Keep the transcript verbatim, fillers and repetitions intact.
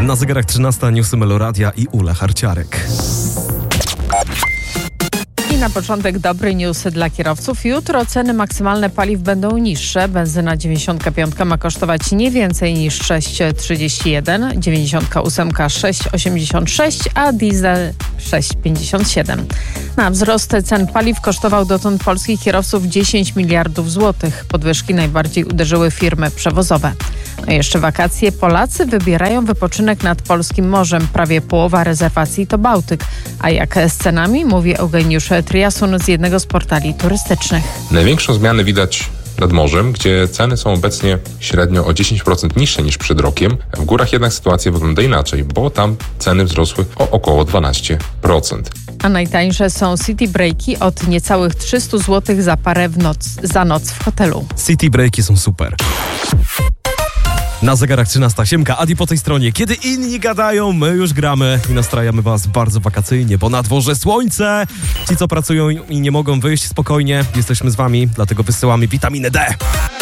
Na zegarach trzynasta, newsy Meloradia i Ula Harciarek. I na początek dobry news dla kierowców. Jutro ceny maksymalne paliw będą niższe. Benzyna dziewięćdziesiąt pięć ma kosztować nie więcej niż sześć trzydzieści jeden, dziewięćdziesiąt osiem sześć osiemdziesiąt sześć, a diesel sześć pięćdziesiąt siedem. Na wzrost cen paliw kosztował dotąd polskich kierowców dziesięć miliardów złotych. Podwyżki najbardziej uderzyły firmy przewozowe. No i jeszcze wakacje. Polacy wybierają wypoczynek nad polskim morzem. Prawie połowa rezerwacji to Bałtyk. A jak z cenami? Mówi Eugeniusz Triasun z jednego z portali turystycznych. Największą zmianę widać nad morzem, gdzie ceny są obecnie średnio o dziesięć procent niższe niż przed rokiem. W górach jednak sytuacja wygląda inaczej, bo tam ceny wzrosły o około dwanaście procent. A najtańsze są city breaki od niecałych trzysta złotych za parę w noc, za noc w hotelu. City breaki są super. Na zegarach trzynasta, Siemka, Adi po tej stronie. Kiedy inni gadają, my już gramy i nastrajamy was bardzo wakacyjnie, bo na dworze słońce. Ci, co pracują i nie mogą wyjść spokojnie, jesteśmy z wami, dlatego wysyłamy witaminę D.